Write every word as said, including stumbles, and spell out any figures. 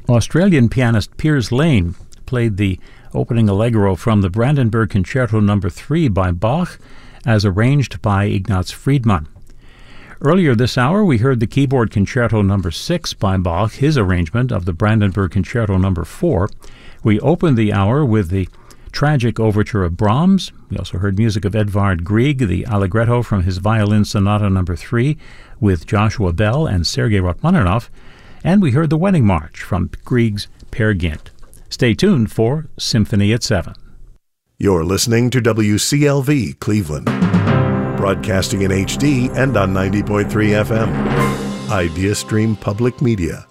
Australian pianist Piers Lane played the opening allegro from the Brandenburg Concerto number three by Bach, as arranged by Ignaz Friedman. Earlier this hour, we heard the keyboard concerto number six by Bach, his arrangement of the Brandenburg Concerto number four. We opened the hour with the tragic overture of Brahms. We also heard music of Edvard Grieg, the Allegretto from his Violin Sonata number three, with Joshua Bell and Sergei Rachmaninoff. And we heard the Wedding March from Grieg's Peer Gynt. Stay tuned for Symphony at seven. You're listening to W C L V Cleveland, broadcasting in H D and on ninety point three F M. IdeaStream Public Media.